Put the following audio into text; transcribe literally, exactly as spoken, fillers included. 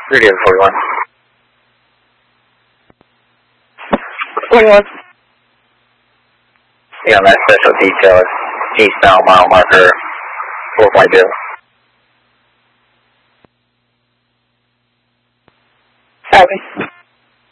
Radio forty-one. forty-one. Yeah, on that special detail is eastbound mile marker four point two. Copy.